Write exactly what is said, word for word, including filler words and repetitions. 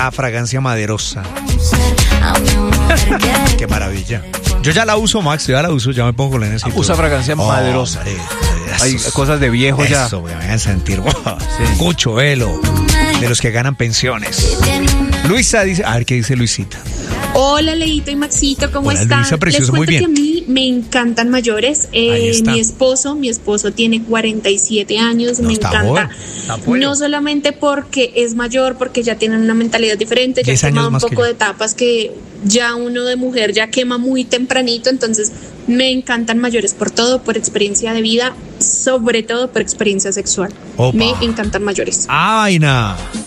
a fragancia maderosa. Qué maravilla. Yo ya la uso, Max, yo ya la uso, ya me pongo con la energía. Usa fragancia oh, maderosa. Hombre, hay esos, cosas de viejo eso, ya. Eso, me voy a sentir wow, sí. Mucho velo de los que ganan pensiones. Luisa dice, a ver qué dice Luisita. Hola, Leito y Maxito, ¿cómo Hola, están? Luisa, precioso, Les cuento muy bien. que a mí me encantan mayores. Eh, mi esposo, mi esposo tiene cuarenta y siete años, no, me está encanta. Bueno, está bueno. No solamente porque es mayor, porque ya tienen una mentalidad diferente, ya quema un poco de etapas que ya uno de mujer ya quema muy tempranito, entonces me encantan mayores por todo, por experiencia de vida, sobre todo por experiencia sexual. Opa. Me encantan mayores. ¡Ah, vaina!